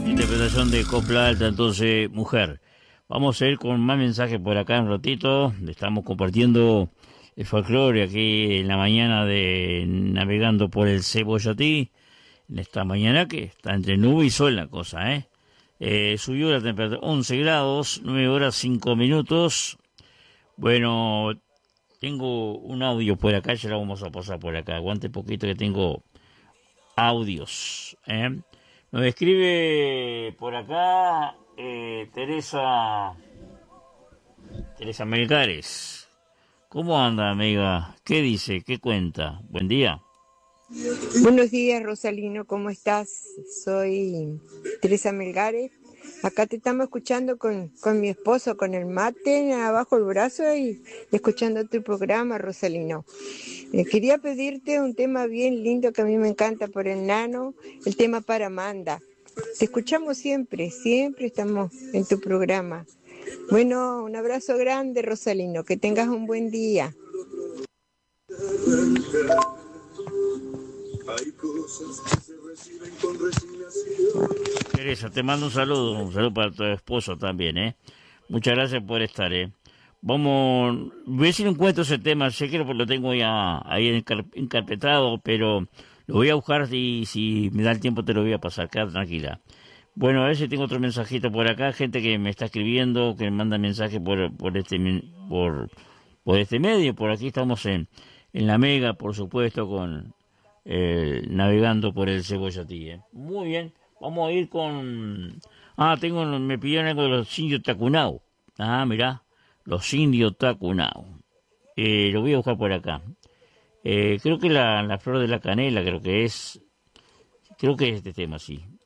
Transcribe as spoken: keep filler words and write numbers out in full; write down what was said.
Interpretación de Copla Alta, entonces, Mujer. Vamos a ir con más mensajes por acá un ratito. Estamos compartiendo el folclore aquí en la mañana de Navegando por el Cebollatí. En esta mañana que está entre nube y sol la cosa, ¿eh? eh subió la temperatura once grados, nueve horas cinco minutos. Bueno, tengo un audio por acá, ya lo vamos a pasar por acá. Aguante poquito que tengo audios, ¿eh? Nos escribe por acá eh, Teresa Teresa Melgares. ¿Cómo anda, amiga? ¿Qué dice? ¿Qué cuenta? Buen día. Buenos días, Rosalino, ¿cómo estás? Soy Teresa Melgares. Acá te estamos escuchando con, con mi esposo, con el mate abajo el brazo y escuchando tu programa, Rosalino. Eh, quería pedirte un tema bien lindo que a mí me encanta por el nano, el tema para Amanda. Te escuchamos siempre, siempre estamos en tu programa. Bueno, un abrazo grande, Rosalino, que tengas un buen día. Hay cosas que se reciben con resignación. Teresa, te mando un saludo, un saludo para tu esposo también, ¿eh? Muchas gracias por estar, ¿eh? Vamos, voy a si no encuentro ese tema, sé que lo tengo ya ahí encarpetado, pero lo voy a buscar y si me da el tiempo te lo voy a pasar, queda tranquila. Bueno, a ver si tengo otro mensajito por acá, gente que me está escribiendo, que me manda mensajes por, por este por, por este medio, por aquí estamos en, en la Mega, por supuesto, con eh, navegando por el Cebollatí, ¿eh? Muy bien, vamos a ir con... Ah, tengo, me pidieron algo de los indios Tacunao. Ah, mirá, los indios Tacunao. Eh, lo voy a buscar por acá. Eh, creo que la, la flor de la canela, creo que es... Creo que es este tema, sí.